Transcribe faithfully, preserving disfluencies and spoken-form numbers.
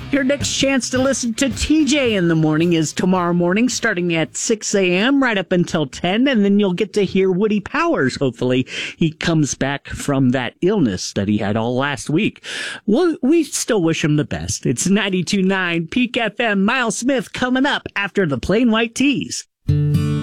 Your next chance to listen to T J in the morning is tomorrow morning, starting at six a.m. right up until ten, and then you'll get to hear Woody Powers. Hopefully, he comes back from that illness that he had all last week. Well, we still wish him the best. It's ninety-two point nine Peak F M. Miles Smith coming up after the Plain White Tees.